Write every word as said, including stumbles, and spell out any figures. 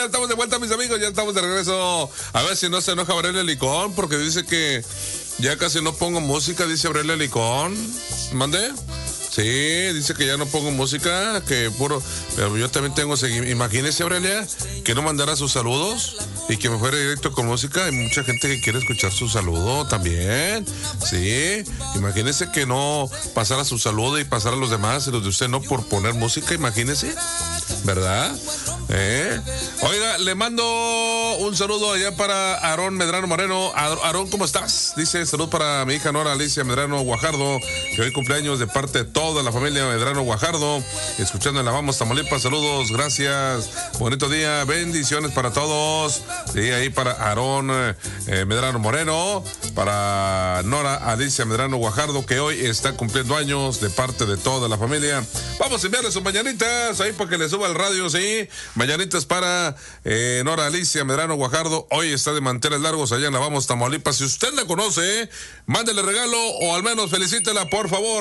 ya estamos de vuelta, mis amigos, ya estamos de regreso. A ver si no se enoja Aurelia Licón, porque dice que ya casi no pongo música, dice Aurelia Licón. ¿Mande? Sí, dice que ya no pongo música, que puro... Pero yo también tengo seguimiento. Imagínese, Aurelia, que no mandara sus saludos y que me fuera directo con música. Hay mucha gente que quiere escuchar su saludo también. Sí, imagínese que no pasara su saludo y pasara a los demás y los de usted no por poner música, imagínese. ¿Verdad? ¿Eh? Oiga, le mando un saludo allá para Aarón Medrano Moreno. Aarón, ¿cómo estás? Dice, salud para mi hija Nora Alicia Medrano Guajardo, que hoy cumpleaños de parte de toda la familia Medrano Guajardo, escuchando en La Vamos, Tamaulipas. Saludos, gracias, bonito día, bendiciones para todos. Sí, ahí para Aarón eh, Medrano Moreno, para Nora Alicia Medrano Guajardo, que hoy está cumpliendo años de parte de toda la familia. Vamos a enviarle sus mañanitas ahí para que le suba el radio, sí. Mañanitas para eh, Nora Alicia Medrano Guajardo, hoy está de manteles largos allá en La Vamos, Tamaulipas. Si usted la conoce, mándele regalo o al menos felicítela, por favor.